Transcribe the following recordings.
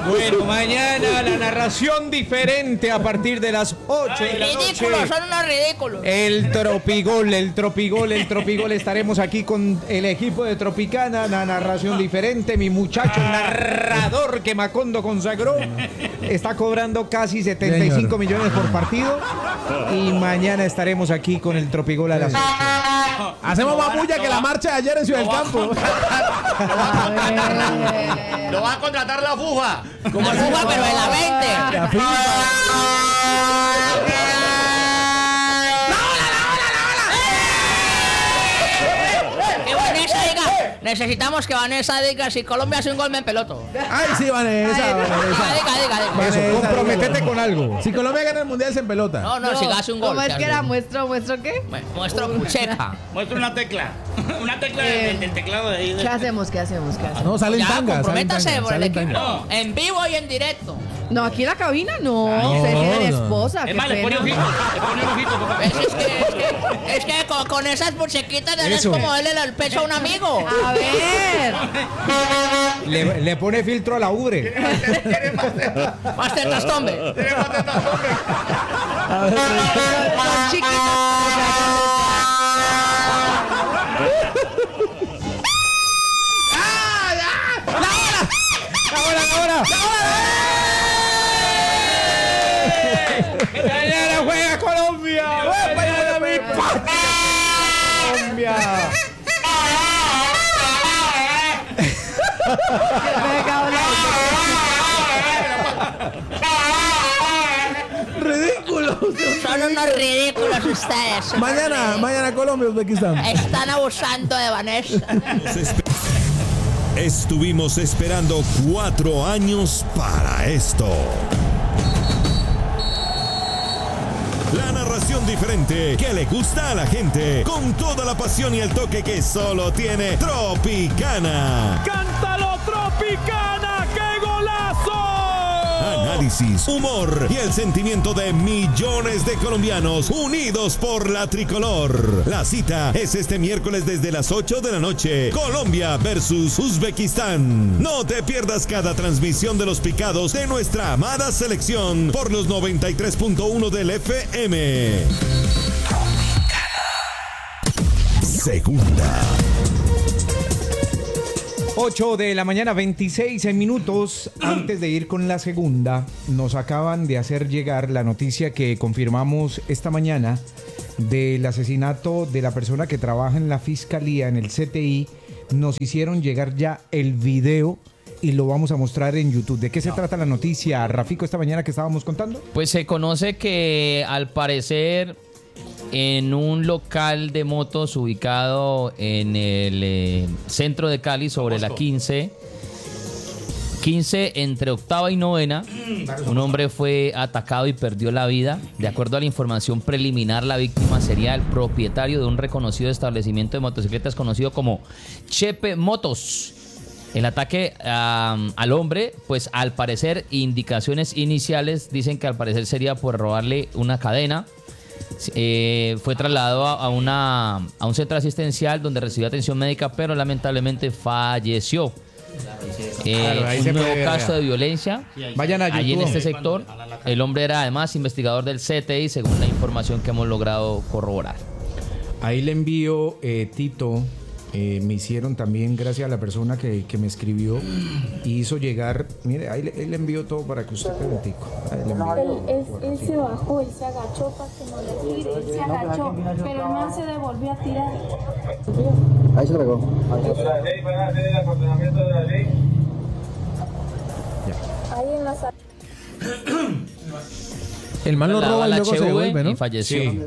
Bueno, mañana la narración diferente a partir de las 8 de la noche. Ridículos, son unos ridículos. El Tropigol. Estaremos aquí con el equipo de Tropicana, la narración diferente. Mi muchacho, el narrador que Macondo consagró, está cobrando casi 75 millones por partido. Y mañana estaremos aquí con el Tropigol a las 8. Hacemos más bulla que la marcha de ayer en Ciudad del Campo. Lo va a contratar la FUJA. Como la FUJA, pero en la 20. La FIFA. Que Vanessa diga, necesitamos que Vanessa diga si Colombia hace un gol me peloto. Ay, sí, Vanessa. Diga. Eso, comprométete con algo. Si Colombia gana el mundial, se en pelota. No, si hace un gol. ¿Cómo es que era? ¿Muestro qué? Muestro pucheca. Muestra una tecla. Una tecla del teclado de ahí. ¿Qué hacemos? No, salen Ya, tangas. comprométase por el equipo. No. En vivo y en directo. No, aquí en la cabina no. Usted tiene esposa. Es qué más, le pone pena. ojito. Le pone un ojito. Es que con esas puchequitas es Eso. como darle el pecho a un amigo. A ver. Le pone filtro a la ubre. Más tetas tombe. Son chiquitos. ¡Ahora! ¡Mañana juega Colombia! ¡Mañana mi Colombia! Ridículo. Son unos ridículos ustedes. Mañana Colombia, Uzbekistán. Están abusando de Vanessa. Estuvimos esperando 4 años para esto. La narración diferente que le gusta a la gente, con toda la pasión y el toque que solo tiene Tropicana. ¡Cántalo, Tropicana! ¡Qué golazo! Análisis, humor y el sentimiento de millones de colombianos unidos por la tricolor. La cita es este miércoles desde las 8 de la noche. Colombia versus Uzbekistán. No te pierdas cada transmisión de los picados de nuestra amada selección por los 93.1 del FM. Segunda. 8 de la mañana, 26 minutos. Antes de ir con la segunda, nos acaban de hacer llegar la noticia que confirmamos esta mañana del asesinato de la persona que trabaja en la fiscalía, en el CTI. Nos hicieron llegar ya el video y lo vamos a mostrar en YouTube. ¿De qué se trata la noticia, Rafico, esta mañana que estábamos contando? Pues se conoce que al parecer en un local de motos ubicado en el centro de Cali, sobre la 15 entre octava y novena, un hombre fue atacado y perdió la vida. De acuerdo a la información preliminar, la víctima sería el propietario de un reconocido establecimiento de motocicletas conocido como Chepe Motos. El ataque al hombre, pues al parecer, indicaciones iniciales dicen que al parecer sería por robarle una cadena. Fue trasladado a un centro asistencial donde recibió atención médica, pero lamentablemente falleció. Un nuevo caso de violencia Vayan a allí en YouTube. este sector. El hombre era además investigador del CTI, según la información que hemos logrado corroborar. Ahí le envío, Tito. Me hicieron también, gracias a la persona que me escribió y hizo llegar. Mire, ahí le envío todo para que usted preguntico. Él se bajó, él se agachó para que no le tire, él se agachó, pero el man se devolvió a tirar. Ahí se lo pegó. Ahí en la sala. El man lo roba y luego se devuelve, ¿no? Y falleció. Sí.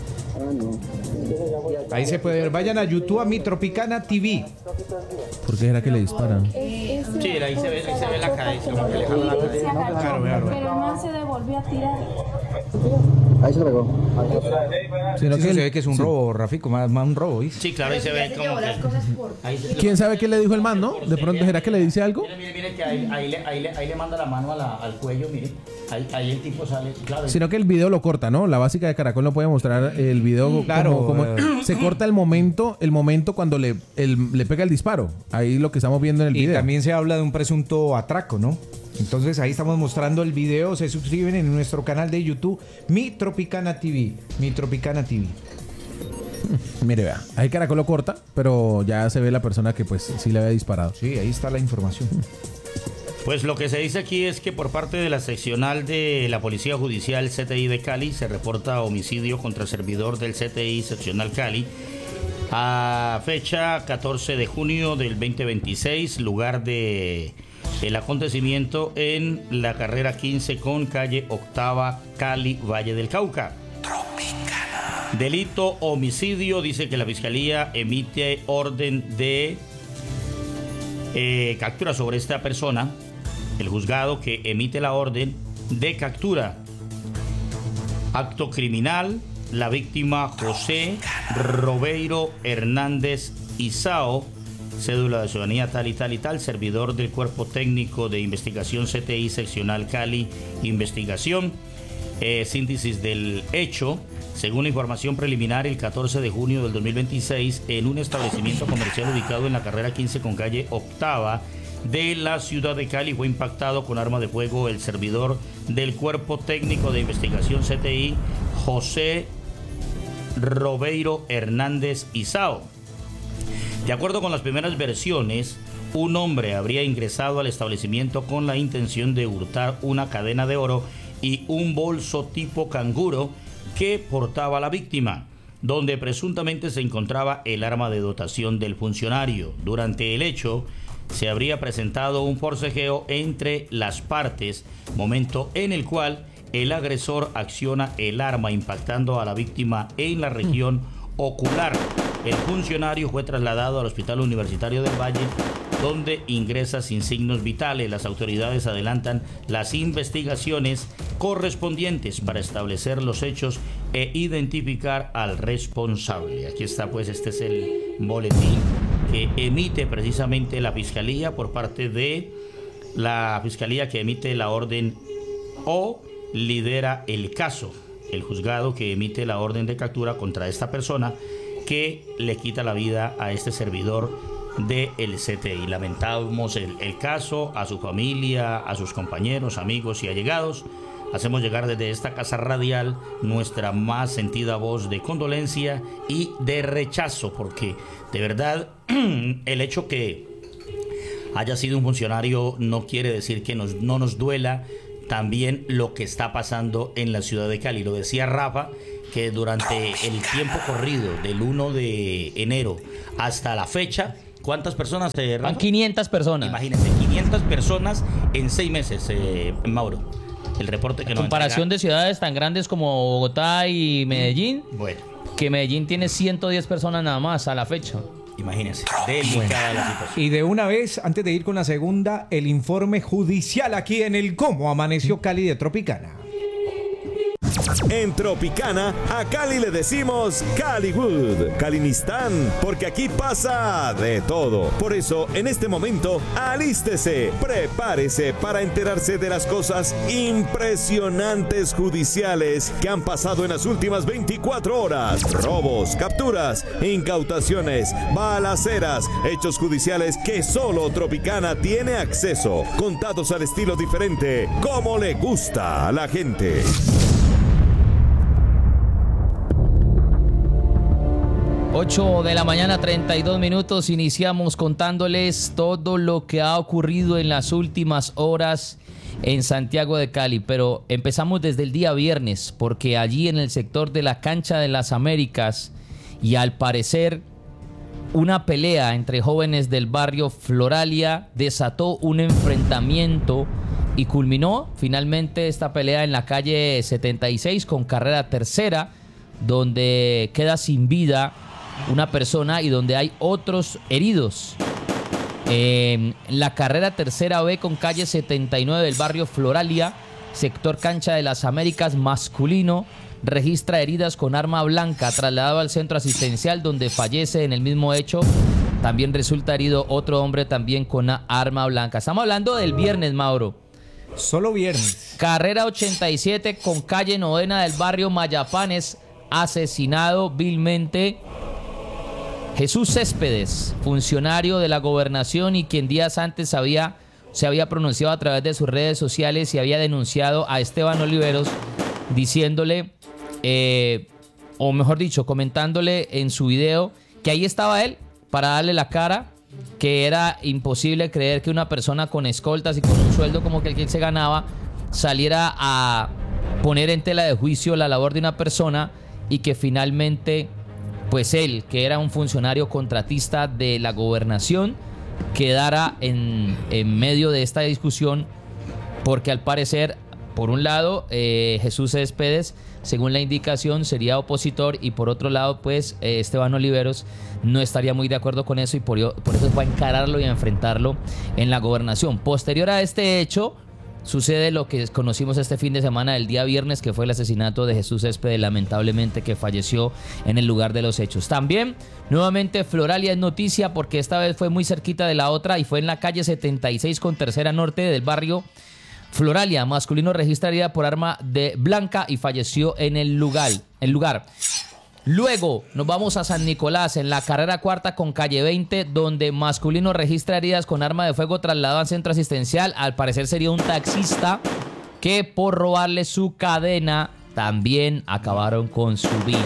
Ahí se puede ver. Vayan a YouTube, a mi Tropicana TV. ¿Por qué era que le disparan? Sí, ahí se ve la cadena, como que le jala la Él se cadena. agachó, Claro. pero el man se devolvió a tirar. Ahí se lo pegó. Sino Sí, que se ve que es un robo, Rafico, más un robo, ¿viste? Sí, claro, ahí se ve como que... Ahí se- ¿Quién sabe qué le dijo el man, no? De pronto, ¿será que le dice algo? Mire que ahí le manda la mano al cuello, mire. Ahí el tipo sale, claro. Sino que el video lo corta, ¿no? La básica de Caracol no puede mostrar el el video, Claro, como se corta el momento cuando le pega el disparo. Ahí lo que estamos viendo en el y video. también se habla de un presunto atraco, ¿no? Entonces ahí estamos mostrando el video. Se suscriben en nuestro canal de YouTube, Mi Tropicana TV. Mi Tropicana TV. Mire, vea, ahí Caracol lo corta, pero ya se ve la persona que pues sí le había disparado. Sí, ahí está la información. Pues lo que se dice aquí es que por parte de la seccional de la Policía Judicial CTI de Cali se reporta homicidio contra servidor del CTI seccional Cali a fecha 14 de junio del 2026, lugar de el acontecimiento en la carrera 15 con calle Octava, Cali, Valle del Cauca. Delito homicidio, dice que la Fiscalía emite orden de captura sobre esta persona. El juzgado que emite la orden de captura. Acto criminal, la víctima José Robeiro Hernández Isao, cédula de ciudadanía tal y tal y tal, servidor del Cuerpo Técnico de Investigación CTI Seccional Cali, investigación, síntesis del hecho. Según la información preliminar, el 14 de junio del 2026, en un establecimiento comercial ubicado en la carrera 15 con calle Octava de la ciudad de Cali, fue impactado con arma de fuego el servidor del Cuerpo Técnico de Investigación CTI, José Robeiro Hernández Isao. De acuerdo con las primeras versiones, un hombre habría ingresado al establecimiento con la intención de hurtar una cadena de oro y un bolso tipo canguro que portaba la víctima, donde presuntamente se encontraba el arma de dotación del funcionario. Durante el hecho, se habría presentado un forcejeo entre las partes, momento en el cual el agresor acciona el arma impactando a la víctima en la región ocular. El funcionario fue trasladado al Hospital Universitario del Valle, donde ingresa sin signos vitales. Las autoridades adelantan las investigaciones correspondientes para establecer los hechos e identificar al responsable. Aquí está, pues, este es el boletín que emite precisamente la Fiscalía por parte de la Fiscalía que emite la orden o lidera el caso. El juzgado que emite la orden de captura contra esta persona que le quita la vida a este servidor del CTI. Lamentamos el caso, a su familia, a sus compañeros, amigos y allegados. Hacemos llegar desde esta casa radial nuestra más sentida voz de condolencia y de rechazo, porque de verdad el hecho que haya sido un funcionario no quiere decir que no nos duela también lo que está pasando en la ciudad de Cali. Lo decía Rafa, que durante el tiempo corrido del 1 de enero hasta la fecha, ¿cuántas personas se Van 500 personas. Imagínense, 500 personas en 6 meses, Mauro. El reporte que nos comparación de ciudades tan grandes como Bogotá y Medellín, bueno, que Medellín tiene 110 personas nada más a la fecha. Imagínense, delicada la situación. Y de una vez, antes de ir con la segunda, el informe judicial aquí en el Cómo Amaneció Cali de Tropicana. En Tropicana, a Cali le decimos Caliwood, Calinistán, porque aquí pasa de todo. Por eso, en este momento, alístese, prepárese para enterarse de las cosas impresionantes judiciales que han pasado en las últimas 24 horas. Robos, capturas, incautaciones, balaceras, hechos judiciales que solo Tropicana tiene acceso, contados al estilo diferente, como le gusta a la gente. 8 de la mañana, 32 minutos. Iniciamos contándoles todo lo que ha ocurrido en las últimas horas en Santiago de Cali. Pero empezamos desde el día viernes, porque allí en el sector de la Cancha de las Américas, y al parecer una pelea entre jóvenes del barrio Floralia desató un enfrentamiento y culminó finalmente esta pelea en la calle 76 con carrera tercera, donde queda sin vida una persona y donde hay otros heridos. La carrera tercera B con calle 79 del barrio Floralia, sector Cancha de las Américas masculino, registra heridas con arma blanca, trasladado al centro asistencial donde fallece en el mismo hecho. También resulta herido otro hombre también con arma blanca. Estamos hablando del viernes, Mauro. Solo viernes. Carrera 87 con calle novena del barrio Mayapanes, asesinado vilmente Jesús Céspedes, funcionario de la gobernación y quien días antes se había pronunciado a través de sus redes sociales y había denunciado a Esteban Oliveros diciéndole, o mejor dicho, comentándole en su video que ahí estaba él para darle la cara, que era imposible creer que una persona con escoltas y con un sueldo como que el que él se ganaba saliera a poner en tela de juicio la labor de una persona y que finalmente, pues él, que era un funcionario contratista de la gobernación, quedara en medio de esta discusión porque al parecer, por un lado, Jesús Céspedes, según la indicación, sería opositor y por otro lado, pues Esteban Oliveros no estaría muy de acuerdo con eso y por eso fue a encararlo y a enfrentarlo en la gobernación. Posterior a este hecho, sucede lo que conocimos este fin de semana, el día viernes, que fue el asesinato de Jesús Céspedes, lamentablemente, que falleció en el lugar de los hechos. También, nuevamente, Floralia es noticia porque esta vez fue muy cerquita de la otra y fue en la calle 76 con Tercera Norte del barrio Floralia. Masculino registra herida por arma de blanca y falleció en el lugar. Luego nos vamos a San Nicolás, en la carrera cuarta con calle 20, donde masculino registra heridas con arma de fuego trasladado al centro asistencial. Al parecer sería un taxista que por robarle su cadena también acabaron con su vida.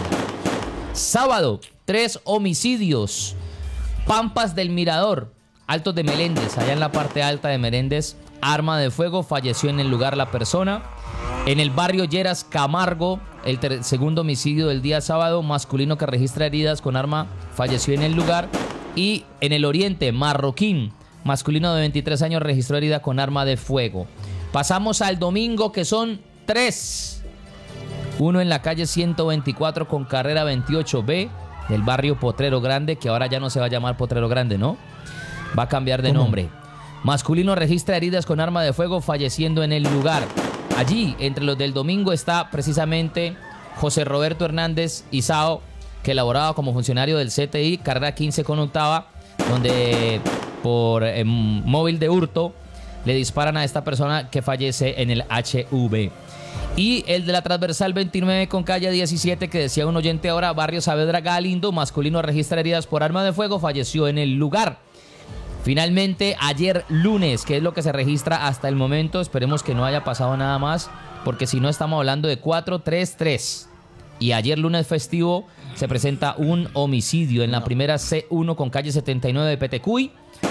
Sábado, 3 homicidios. Pampas del Mirador, Altos de Meléndez, allá en la parte alta de Meléndez, arma de fuego, falleció en el lugar la persona. En el barrio Lleras Camargo, el segundo homicidio del día sábado, masculino que registra heridas con arma, falleció en el lugar. Y en el oriente, Marroquín, masculino de 23 años, registró herida con arma de fuego. Pasamos al domingo, que son 3. Uno en la calle 124 con carrera 28B, del barrio Potrero Grande, que ahora ya no se va a llamar Potrero Grande, ¿no? Va a cambiar de nombre. Masculino registra heridas con arma de fuego, falleciendo en el lugar. Allí, entre los del domingo, está precisamente José Roberto Hernández Isao, que laboraba como funcionario del CTI, carrera 15 con octava, donde por móvil de hurto le disparan a esta persona que fallece en el HV. Y el de la transversal 29 con calle 17, que decía un oyente ahora, barrio Saavedra Galindo, masculino registra heridas por arma de fuego, falleció en el lugar. Finalmente, ayer lunes, que es lo que se registra hasta el momento, esperemos que no haya pasado nada más, porque si no estamos hablando de 433. Y ayer lunes festivo se presenta un homicidio en la primera C1 con calle 79 de Petecuy.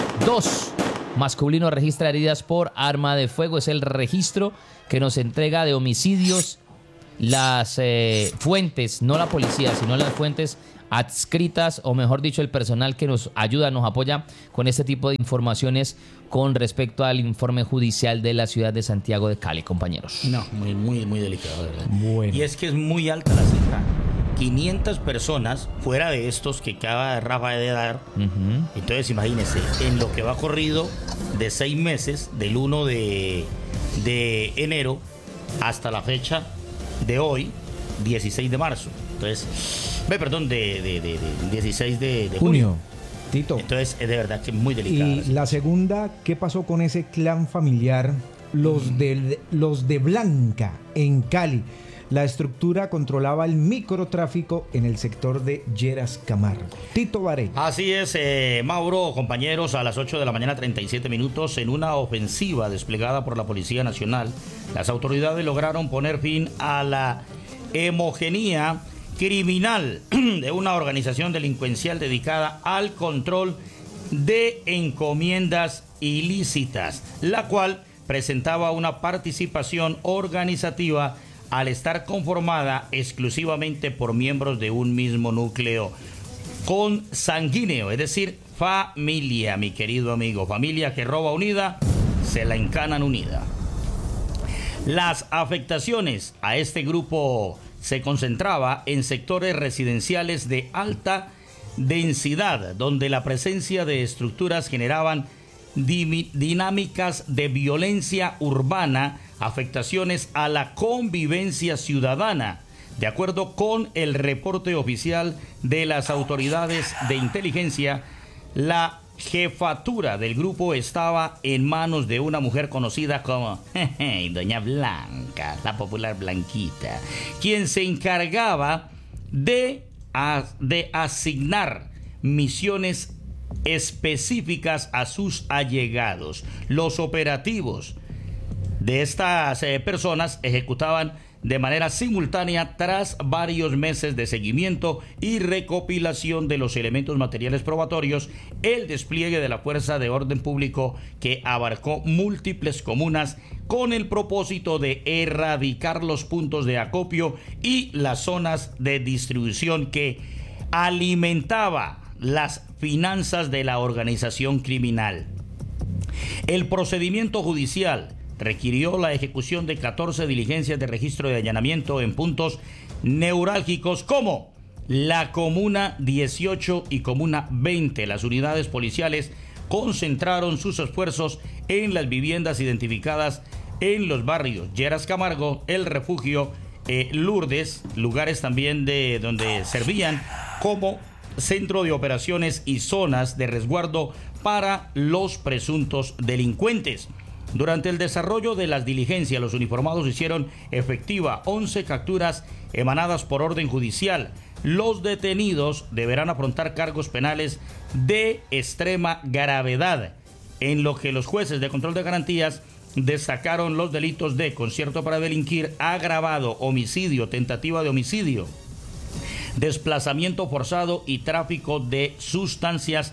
2 masculino registra heridas por arma de fuego. Es el registro que nos entrega de homicidios las fuentes, no la policía, sino las fuentes adscritas, o mejor dicho, el personal que nos ayuda, nos apoya con este tipo de informaciones con respecto al informe judicial de la ciudad de Santiago de Cali, compañeros. No, muy delicado, ¿verdad? Bueno. Y es que es muy alta la cifra. 500 personas fuera de estos que acaba Rafa de dar. Entonces, imagínense, en lo que va corrido de 6 meses, del 1 de enero hasta la fecha de hoy, 16 de marzo. Entonces, de 16 de junio. Tito. Entonces, es de verdad que es muy delicada. Y la segunda, ¿qué pasó con ese clan familiar? Los de Blanca, en Cali. La estructura controlaba el microtráfico en el sector de Lleras Camargo. Tito Varela. Así es, Mauro, compañeros, a las 8 de la mañana, 37 minutos, en una ofensiva desplegada por la Policía Nacional, las autoridades lograron poner fin a la hegemonía criminal de una organización delincuencial dedicada al control de encomiendas ilícitas, la cual presentaba una participación organizativa al estar conformada exclusivamente por miembros de un mismo núcleo consanguíneo, es decir, familia, mi querido amigo, familia que roba unida, se la encanan unida. Las afectaciones a este grupo se concentraba en sectores residenciales de alta densidad, donde la presencia de estructuras generaban dinámicas de violencia urbana, afectaciones a la convivencia ciudadana. De acuerdo con el reporte oficial de las autoridades de inteligencia, la jefatura del grupo estaba en manos de una mujer conocida como Doña Blanca, la popular Blanquita, quien se encargaba de asignar misiones específicas a sus allegados. Los operativos de estas personas ejecutaban de manera simultánea tras varios meses de seguimiento y recopilación de los elementos materiales probatorios, el despliegue de la fuerza de orden público que abarcó múltiples comunas con el propósito de erradicar los puntos de acopio y las zonas de distribución que alimentaba las finanzas de la organización criminal. El procedimiento judicial requirió la ejecución de 14 diligencias de registro de allanamiento en puntos neurálgicos como la Comuna 18 y Comuna 20. Las unidades policiales concentraron sus esfuerzos en las viviendas identificadas en los barrios Lleras Camargo, El Refugio, Lourdes, lugares también de donde servían como centro de operaciones y zonas de resguardo para los presuntos delincuentes. Durante el desarrollo de las diligencias, los uniformados hicieron efectiva 11 capturas emanadas por orden judicial. Los detenidos deberán afrontar cargos penales de extrema gravedad, en lo que los jueces de control de garantías destacaron los delitos de concierto para delinquir, agravado, homicidio, tentativa de homicidio, desplazamiento forzado y tráfico de sustancias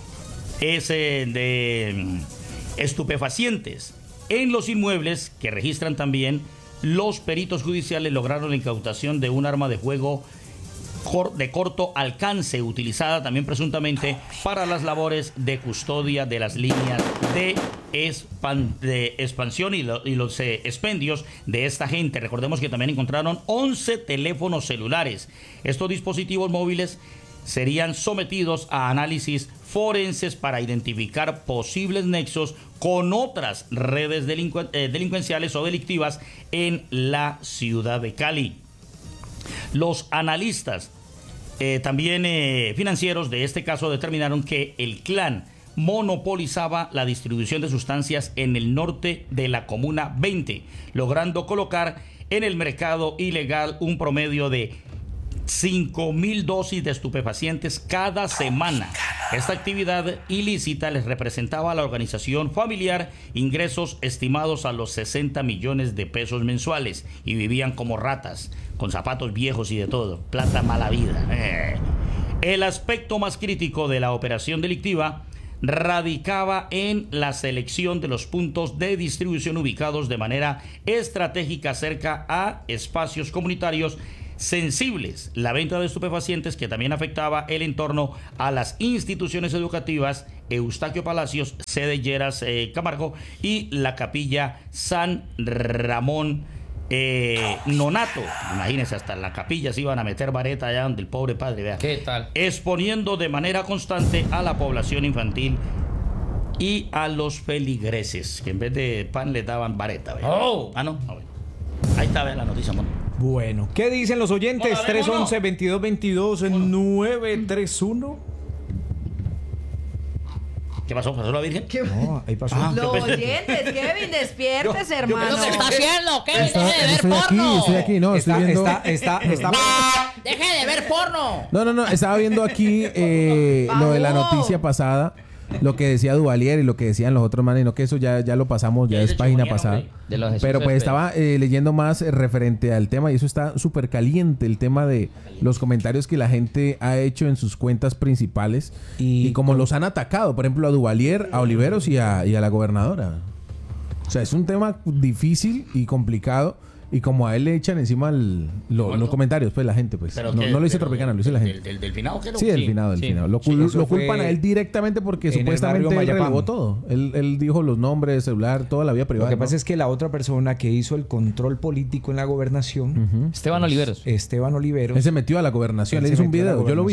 de estupefacientes. En los inmuebles que registran también, los peritos judiciales lograron la incautación de un arma de fuego de corto alcance, utilizada también presuntamente para las labores de custodia de las líneas de expansión y los expendios de esta gente. Recordemos que también encontraron 11 teléfonos celulares. Estos dispositivos móviles serían sometidos a análisis forenses para identificar posibles nexos con otras redes delincuenciales o delictivas en la ciudad de Cali. Los analistas también financieros de este caso determinaron que el clan monopolizaba la distribución de sustancias en el norte de la Comuna 20, logrando colocar en el mercado ilegal un promedio de 5.000 dosis de estupefacientes cada semana. Esta actividad ilícita les representaba a la organización familiar ingresos estimados a los 60 millones de pesos mensuales, y vivían como ratas, con zapatos viejos y de todo, plata mala vida. El aspecto más crítico de la operación delictiva radicaba en la selección de los puntos de distribución ubicados de manera estratégica cerca a espacios comunitarios sensibles, la venta de estupefacientes que también afectaba el entorno a las instituciones educativas Eustaquio Palacios, sede Lleras Camargo, y la capilla San Ramón Nonato. Imagínense, hasta en la capilla se iban a meter vareta allá donde el pobre padre, vea. ¿Qué tal? Exponiendo de manera constante a la población infantil y a los feligreses, que en vez de pan les daban vareta, vea. Oh. Ah, no. Ah, bueno. Ahí está, vea la noticia, mono. Bueno, ¿qué dicen los oyentes? 311-2222-931. ¿Qué pasó? ¿Pasó la Virgen? No, ahí pasó. Los oyentes, Kevin, despiertes, ¿Qué hermano. es lo que está haciendo? ¿Qué? Deje de ver Estoy porno. aquí, no, estoy viendo. Deje de ver porno. No, estaba viendo aquí lo de la noticia pasada, lo que decía Duvalier y lo que decían los otros manes, no, que eso ya lo pasamos, ya es página pasada. De los Jesús Pero pues Céspedes. estaba leyendo más referente al tema, y eso está súper caliente, el tema de los comentarios que la gente ha hecho en sus cuentas principales y como los han atacado, por ejemplo, a Duvalier, a Oliveros y a la gobernadora. O sea, es un tema difícil y complicado, y como a él le echan encima los comentarios, pues la gente, pues. No lo dice Tropicana, lo dice la gente. ¿Del finado qué? Sí, del finado. Lo culpan a él directamente porque en el supuestamente barrio él Mayapán. relevó todo. Él dijo los nombres, celular, toda la vida privada. Lo que pasa es que la otra persona que hizo el control político en la gobernación, Esteban Oliveros. Esteban Oliveros, Él se metió a la gobernación, él le se hizo un metió a la video, yo lo vi. gobernación.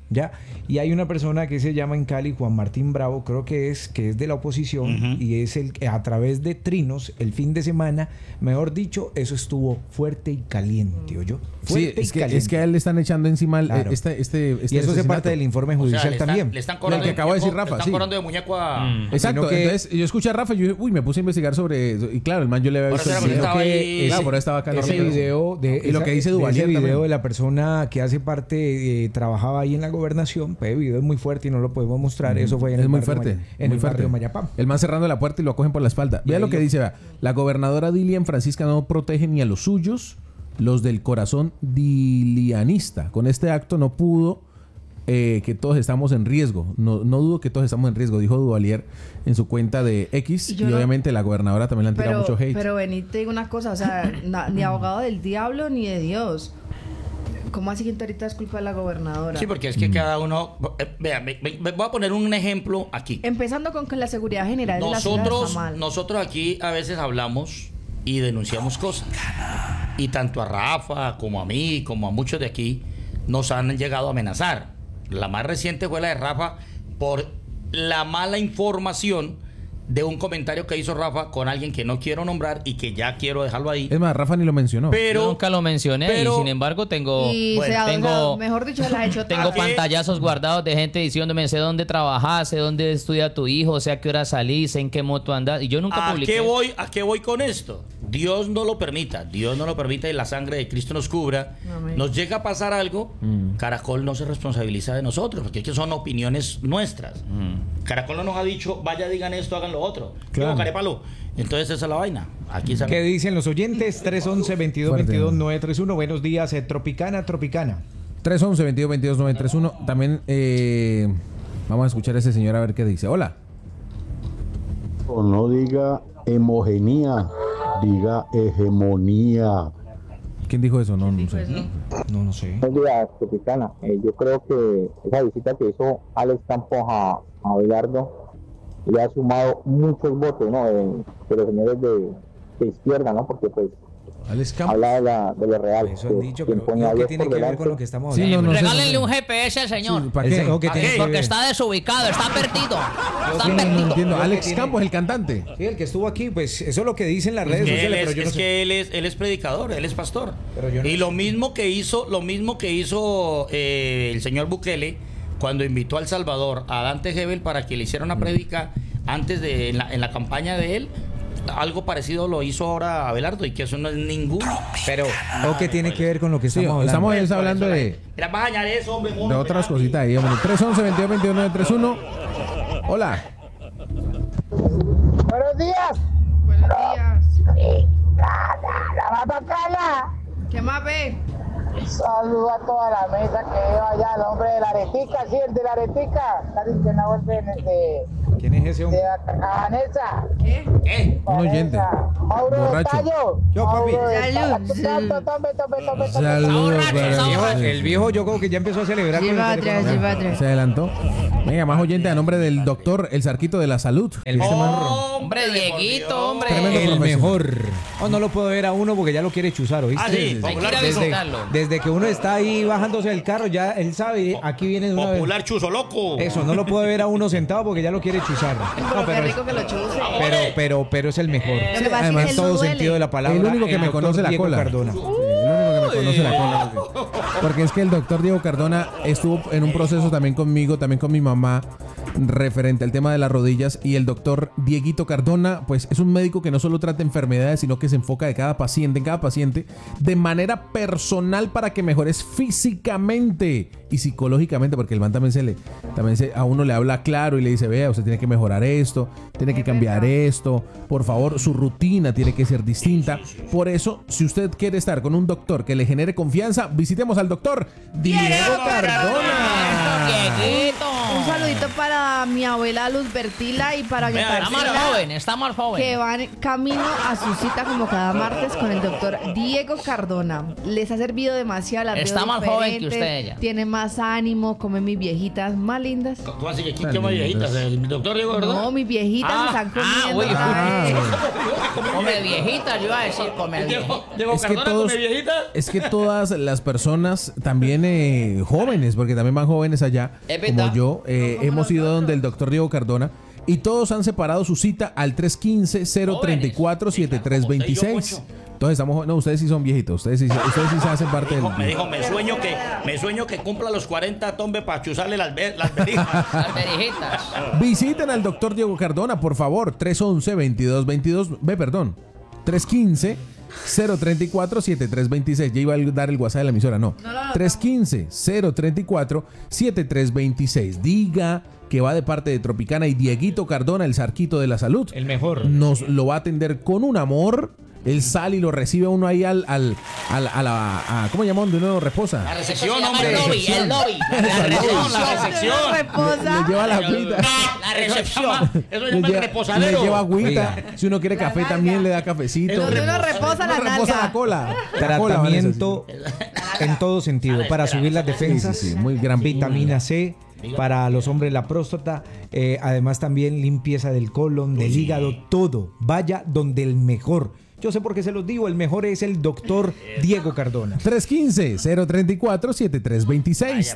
¿ya? Y hay una persona que se llama en Cali, Juan Martín Bravo, creo que es de la oposición, y es el que a través de trinos, el fin de semana, mejor dicho, eso estuvo fuerte y caliente, ¿oyó? Sí, Fuerte es que a él le están echando encima Claro. este y eso hace asesinato. parte del informe judicial también. Le están Lo cobrando que acabo de decir Rafa, le están sí. cobrando de muñeco a... Exacto, Sino que- entonces yo escuché a Rafa y yo dije, uy, me puse a investigar sobre eso. Y claro, el man yo le había Por visto eso el era porque video. estaba ahí- Claro, por ahí estaba acá Ese dormido. video Y lo que dice Duvalier ese video también. de la persona que hace parte, trabajaba ahí en la gobernación, pues el video es muy fuerte y no lo podemos mostrar. Eso fue en Es el muy barrio fuerte, en muy el fuerte. barrio Mayapam. El man cerrando la puerta y lo acogen por la espalda. Vea ahí lo que lo- dice, vea. La gobernadora Dilian Francisca no protege ni a los suyos, los del corazón dilianista. Con este acto no pudo que todos estamos en riesgo. No dudo que todos estamos en riesgo, dijo Duvalier en su cuenta de X. Y Yo no- obviamente la gobernadora también le han tirado mucho hate. Pero Benito, te digo una cosa, o sea, ni abogado del diablo ni de Dios. ¿Cómo así que ahorita es culpa de la gobernadora? Sí, porque es que cada uno... Vea, me voy a poner un ejemplo aquí. Empezando con que la seguridad general de la ciudad está mal. Nosotros aquí a veces hablamos y denunciamos cosas. Y tanto a Rafa como a mí, como a muchos de aquí, nos han llegado a amenazar. La más reciente fue la de Rafa por la mala información de un comentario que hizo Rafa con alguien que no quiero nombrar y que ya quiero dejarlo ahí. Es más, Rafa ni lo mencionó. Yo Pero nunca lo mencioné pero- y sin embargo tengo, Y bueno, mejor dicho, las ha hecho tengo todas. pantallazos guardados de gente diciéndome sé dónde trabajas, sé dónde estudia tu hijo, sé a qué hora salís, sé en qué moto andas. Y yo nunca ¿A publiqué. ¿A qué voy con esto? Dios no lo permita. Dios no lo permita y la sangre de Cristo nos cubra. Amén. Nos llega a pasar algo, Caracol no se responsabiliza de nosotros, porque es que son opiniones nuestras. Caracol no nos ha dicho, vaya, digan esto, hagan lo otro. Claro. Digo, Carepalo. Entonces esa es la vaina. Aquí ¿Qué dicen los oyentes? 311-22-22-931. Buenos días, Tropicana. 311-22-22-931. También vamos a escuchar a ese señor a ver qué dice. Hola. O no diga hemogenía, diga hegemonía. ¿Quién dijo eso? No sé. No sé. Buenos días, Tropicana. Yo creo que esa visita que hizo Alex Campos a Abelardo le ha sumado muchos votos, ¿no? De los señores de izquierda, ¿no? Porque pues Alex Campos. habla de lo real. Eso han dicho, quien pero pone a ¿qué Dios tiene por que ver delante. con lo que estamos Sí, hablando? no sé. Regálenle un GPS al señor. ¿Para qué? ¿O qué tiene que Porque ver? está desubicado, está perdido. Está Sí, no perdido. entiendo. Lo que Alex tiene- Campos, el cantante. Sí, el que estuvo aquí, pues eso es lo que dicen las redes sociales, pero yo no sé. él es predicador, él es pastor. Pero yo no Y sé. lo mismo que hizo el señor Bukele cuando invitó a El Salvador a Dante Gebel para que le hiciera una prédica antes de en la campaña de él. Algo parecido lo hizo ahora Abelardo y que eso no es ninguno. Pero, ¿o qué tiene que ver con lo que Sí, estamos hablando? estamos Por hablando eso, de Mira, vas a añadir eso, hombre. de otras cositas ahí. 311-22-22-931. Hola. Buenos días. Buenos días. La bacana. ¿Qué más ve? Saludo a toda la mesa que veo allá, el hombre de la aretica, sí, el de la aretica. Está diciendo la voz de ¿Quién es ese hombre? Vanessa. ¿Qué? ¿Qué? Un oyente. Mauro de Borracho. Tallo. Yo, papi. Mauro de Salud. Tallo. Tome. Saludos borracho, para está el- borracho. El viejo yo creo que ya empezó a celebrar con el teléfono. atrás. Se adelantó. Venga, más oyente a nombre del doctor, el Sarquito de la Salud. El Este man- Hombre, Dieguito, hombre. Tremendo El profesional. mejor. Oh, no lo puedo ver a uno porque ya lo quiere chuzar, ¿oíste? Ah, sí, Hay que ir a popular, visitarlo. Desde que uno está ahí bajándose del carro, ya él sabe, aquí viene de una vez. Popular chuzo loco. Eso, no lo puede ver a uno sentado porque ya lo quiere chuzar. No, Qué rico que lo chuse. pero es el mejor. Lo que pasa es que Además, él todo no duele. sentido de la palabra. El único que me doctor conoce la Diego cola. Cardona. Sí, el único que me conoce la cola. Porque es que el doctor Diego Cardona estuvo en un proceso también conmigo, también con mi mamá, referente al tema de las rodillas. Y el doctor Dieguito Cardona, pues es un médico que no solo trata enfermedades, sino que se enfoca en cada paciente, de manera personal para que mejores físicamente y psicológicamente, porque el man también a uno le habla claro y le dice, vea, usted tiene que mejorar esto, tiene que cambiar esto, por favor, su rutina tiene que ser distinta. Por eso, si usted quiere estar con un doctor que le genere confianza, visitemos al doctor Diego Cardona. Dieguito. Un saludito para mi abuela Luz Bertila y para Está más joven. que van camino a su cita como cada martes con el doctor Diego Cardona. Les ha servido demasiado, las Está veo más joven que diferentes, usted, ella. Tiene más ánimo, come mis viejitas más lindas. ¿Cómo así que quién más viejitas? ¿El doctor Diego, verdad? No, mis viejitas están comiendo. güey, ¿sabes? Come viejitas, yo iba a decir come viejitas. Es que todas las personas también jóvenes, porque también van jóvenes allá, como yo, hemos ido donde el doctor Diego Cardona y todos han separado su cita al 315-034-7326. Entonces estamos, no, ustedes sí son viejitos, ustedes sí se hacen parte del... Me dijo, me sueño que cumpla los 40 tombe para chuzarle las verijas. Las verijitas. Visiten al doctor Diego Cardona, por favor, 311-2222, 315-034-7326. Ya iba a dar el WhatsApp de la emisora, no. 315-034-7326. Diga que va de parte de Tropicana y Dieguito Cardona, el Zarquito de la Salud. El mejor. Nos lo va a atender con un amor. Él sale y lo recibe uno ahí a ¿cómo llaman? ¿De uno reposa? La recepción, hombre. El lobby. La recepción. Le lleva la agüita. La recepción. Eso llama el reposadero. Le lleva agüita. Si uno quiere café también le da cafecito. Donde uno reposa la reposa nalga. la cola. Tratamiento en todo sentido. Para subir las defensas. Sí, muy gran. Vitamina C. Para los hombres la próstata. Además también limpieza del colon, del hígado. Todo. Vaya donde el mejor. Yo sé por qué se los digo, el mejor es el doctor Diego Cardona. 315-034-7326.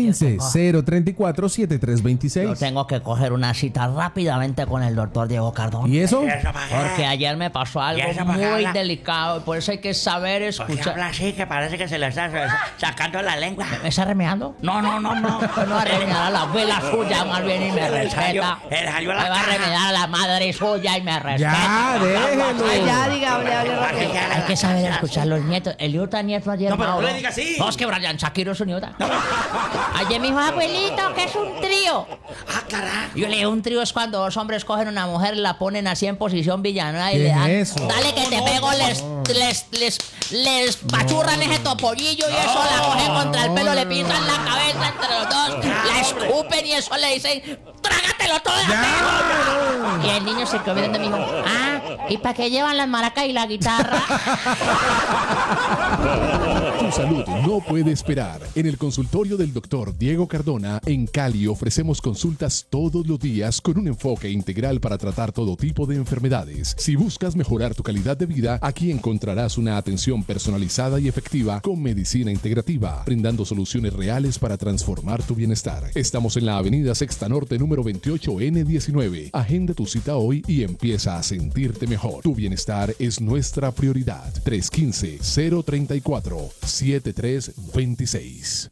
315-034-7326. Yo tengo que coger una cita rápidamente con el doctor Diego Cardona. ¿Y eso? Porque ayer me pasó algo muy delicado y por eso hay que saber escuchar. Habla así que parece que se le está sacando la lengua. ¿Me está remeando? No. No va a remedar a la abuela suya, más bien, y me respeta. Me va a remedar a la madre suya y me respeta. Ya, déjelo. Ay, ya, diga, hable rápido. Hay que saber escuchar los nietos. El idiota nieto ayer. No, pero no le diga así. No, es que Brian Shakiro es su nieta. Ayer me dijo, abuelito, ¿qué es un trío? Claro. Yo le dije, un trío es cuando dos hombres cogen una mujer, la ponen así en posición villana y ¿Qué le dan. es eso? Dale que te pego, les pachurran ese topollillo y eso la cogen contra el pelo, le pisan la cabeza entre los dos, la escupen y eso le dicen, trágatelo todo. Y el niño se quedó viendo y me dijo, ¿y para qué llevan las maracas y la guitarra? Tu salud no puede esperar. En el consultorio del doctor Diego Cardona en Cali ofrecemos consultas todos los días con un enfoque integral para tratar todo tipo de enfermedades. Si buscas mejorar tu calidad de vida, aquí encontrarás una atención personalizada y efectiva con medicina integrativa, brindando soluciones reales para transformar tu bienestar. Estamos en la avenida Sexta Norte número 28N19. Agenda tu cita hoy y empieza a sentirte mejor. Tu bienestar es nuestra prioridad. 315-034-7326.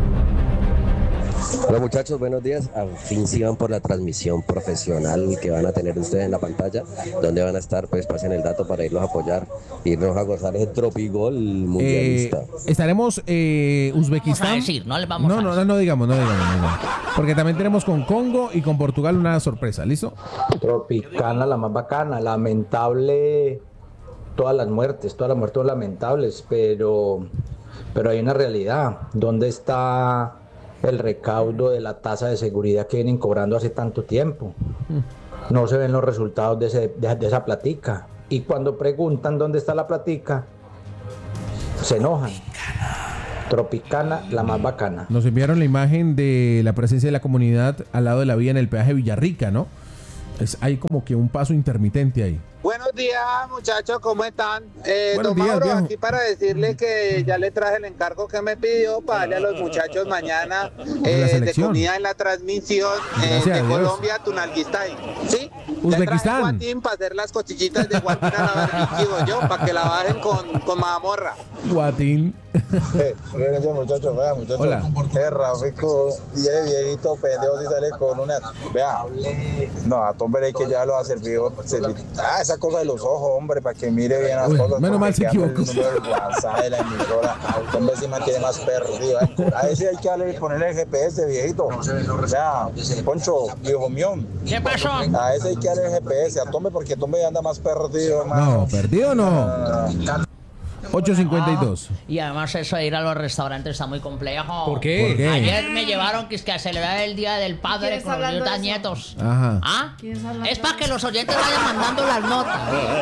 Hola muchachos, buenos días. Al fin sí van por la transmisión profesional que van a tener ustedes en la pantalla. ¿Dónde van a estar? Pues pasen el dato para irlos a apoyar, irnos a gozar ese tropigol mundialista. Estaremos Uzbekistán. Vamos a decir, no les vamos a decir. No digamos. Porque también tenemos con Congo y con Portugal una sorpresa, ¿listo? Tropicana, la más bacana. Lamentable todas las muertes son lamentables, pero hay una realidad. ¿Dónde está el recaudo de la tasa de seguridad que vienen cobrando hace tanto tiempo? No se ven los resultados de esa platica. Y cuando preguntan dónde está la platica, se enojan. Tropicana, la más bacana. Nos enviaron la imagen de la presencia de la comunidad al lado de la vía en el peaje Villarrica, ¿no? Hay como que un paso intermitente ahí. Buenos días, muchachos, ¿cómo están? Buenos Don días, Mauro, viejo. aquí para decirle que ya le traje el encargo que me pidió para darle a los muchachos mañana de selección. comida en la transmisión Gracias a de Dios. Colombia, Tunalguistán. ¿Sí? Uzbekistán. Le traje Guatín para hacer las costillitas de Guatín a la barbecue, yo, para que la bajen con mazamorra. Guatín. Gracias muchachos, vea muchachos. Hola. Rafico y el viejito pendejo si sale con una. Vea. No, a Tom Brady que ya lo ha servido. Esa cosa de los ojos, hombre, para que mire bien las cosas. Menos mal se equivocó. El número del WhatsApp de la emisora. Tom Brady sí me tiene más perdido. A ese hay que ponerle el GPS, viejito. Vea, Poncho, viejo mío. ¿Qué pasó? A ese hay que darle el GPS. A Tom Brady porque Tom Brady anda más perdido, hermano. No, perdido no. 8:52. Y además eso de ir a los restaurantes está muy complejo. ¿Por qué? ¿Por qué? Ayer me llevaron que es que a celebrar el Día del Padre ¿Quién con está los hablando de nietos. Ajá. ¿Ah? ¿Quién está hablando Es para de que eso? los oyentes vayan mandando las notas.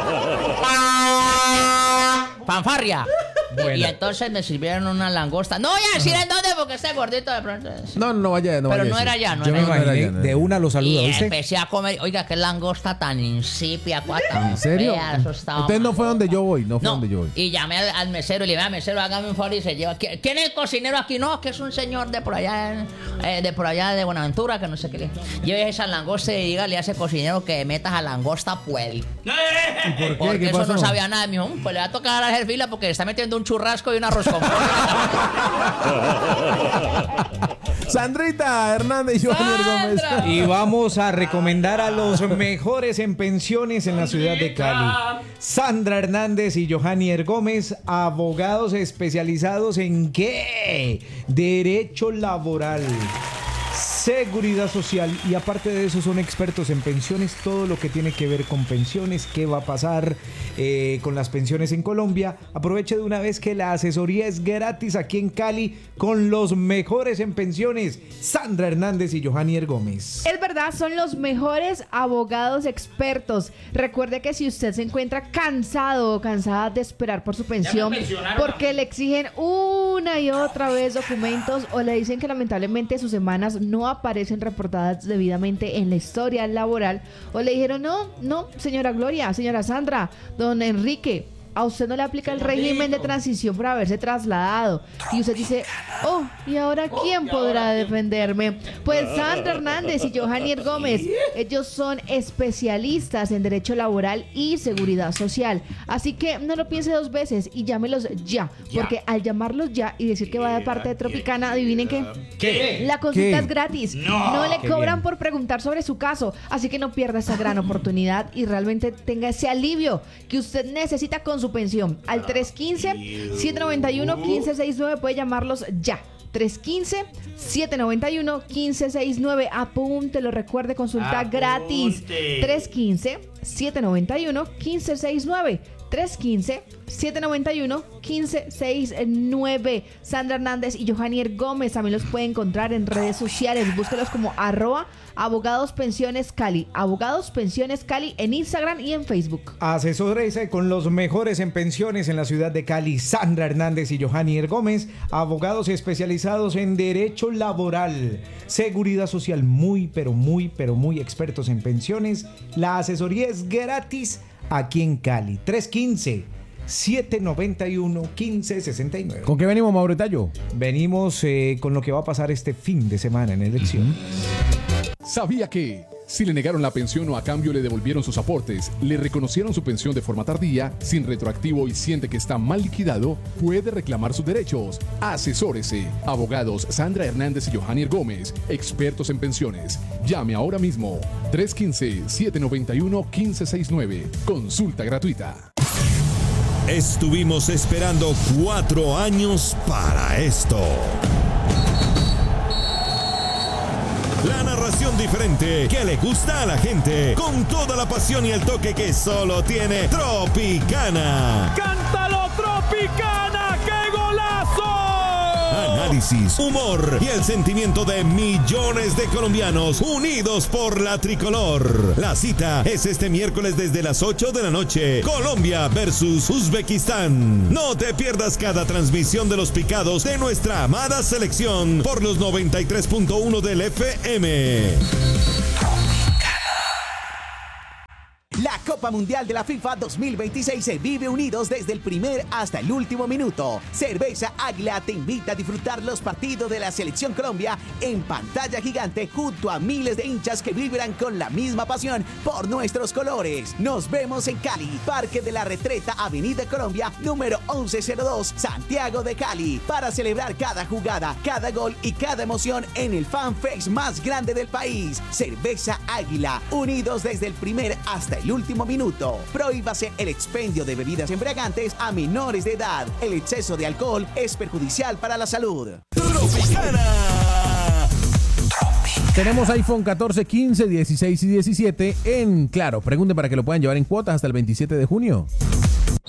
Fanfarria. Bueno. Y entonces me sirvieron una langosta. No voy a decir en dónde porque este gordito de pronto es. No vaya, no Pero vaya no a era decir. ya, no Yo era me ya. imaginé, no. de una lo saluda, Y ¿viste? empecé a comer. Oiga, qué langosta tan insípida, cuata. ¿En serio? Fea, eso estaba Entonces no mal. fue donde yo voy, no fue No, donde yo voy. y llamé al mesero y le dije, mesero, hágame un favor y se lleva. ¿Quién es el cocinero aquí? No, que es un señor de por allá, de Buenaventura, que no sé qué le. Lleve esa langosta y dígale a ese cocinero que metas a langosta puel. ¿Por Porque qué? ¿Qué eso pasó? no sabía nada. Me dijo, pues le va a tocar hacer fila porque le está metiendo un churrasco y un arroz con pollo. Sandrita Hernández y Johanny Gómez. Y vamos a recomendar a los mejores en pensiones en la ciudad de Cali. Sandra Hernández y Johanny Gómez, abogados especializados en ¿qué? Derecho laboral, seguridad social, y aparte de eso son expertos en pensiones, todo lo que tiene que ver con pensiones, qué va a pasar con las pensiones en Colombia. Aproveche de una vez que la asesoría es gratis aquí en Cali con los mejores en pensiones, Sandra Hernández y Johanny Gómez. Es verdad, son los mejores abogados expertos. Recuerde que si usted se encuentra cansado o cansada de esperar por su pensión porque le exigen una y otra vez documentos o le dicen que lamentablemente sus semanas no aparecen reportadas debidamente en la historia laboral, o le dijeron no, señora Gloria, señora Sandra, don Enrique, a usted no le aplica el régimen de transición por haberse trasladado. Y usted dice, ¿y ahora quién podrá defenderme? Pues Sandra Hernández y Johanny Gómez, ellos son especialistas en derecho laboral y seguridad social. Así que no lo piense dos veces y llámelos ya. Porque al llamarlos ya y decir que va de parte de Tropicana, adivinen qué. ¿Qué? La consulta ¿Qué? es gratis. No. le Qué cobran bien. por preguntar sobre su caso. Así que no pierda esa gran oportunidad y realmente tenga ese alivio que usted necesita con su pensión. Al 315-791-1569 puede llamarlos ya. 315-791-1569. Apúntelo, recuerde, consulta gratis. 315-791-1569. 315-791-1569. Sandra Hernández y Johanny Gómez también los puede encontrar en redes sociales. Búsquelos como @Abogados Pensiones Cali. Abogados Pensiones Cali en Instagram y en Facebook. Asesórese con los mejores en pensiones en la ciudad de Cali, Sandra Hernández y Johanny Gómez, abogados especializados en derecho laboral, seguridad social, muy expertos en pensiones. La asesoría es gratis aquí en Cali. 315-791-1569. ¿Con qué venimos, Mauro Tallo? Venimos con lo que va a pasar este fin de semana en elección. ¿Sabía que si le negaron la pensión o a cambio le devolvieron sus aportes, le reconocieron su pensión de forma tardía, sin retroactivo y siente que está mal liquidado, puede reclamar sus derechos? Asesórese. Abogados Sandra Hernández y Johanny Gómez, expertos en pensiones. Llame ahora mismo. 315-791-1569. Consulta gratuita. Estuvimos esperando 4 años para esto. La narración diferente que le gusta a la gente, con toda la pasión y el toque que solo tiene Tropicana. ¡Cántalo, Tropicana! ¡Qué golazo! Análisis, humor y el sentimiento de millones de colombianos unidos por la tricolor. La cita es este miércoles desde las 8 de la noche. Colombia versus Uzbekistán. No te pierdas cada transmisión de los picados de nuestra amada selección por los 93.1 del FM. La Copa Mundial de la FIFA 2026 se vive unidos desde el primer hasta el último minuto. Cerveza Águila te invita a disfrutar los partidos de la Selección Colombia en pantalla gigante junto a miles de hinchas que vibran con la misma pasión por nuestros colores. Nos vemos en Cali, Parque de la Retreta, Avenida Colombia, número 1102, Santiago de Cali, para celebrar cada jugada, cada gol y cada emoción en el fanfest más grande del país. Cerveza Águila, unidos desde el primer hasta el último minuto. Prohíbase el expendio de bebidas embriagantes a menores de edad. El exceso de alcohol es perjudicial para la salud. Tenemos iPhone 14, 15, 16 y 17 en Claro. Pregunten para que lo puedan llevar en cuotas hasta el 27 de junio.